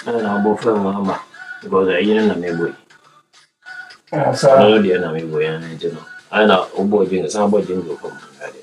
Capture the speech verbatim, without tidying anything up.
na bofe mama because I yin na me boy Ah, sa no dey na me boy and you know ana obo jinga sa obo jinga ko ngade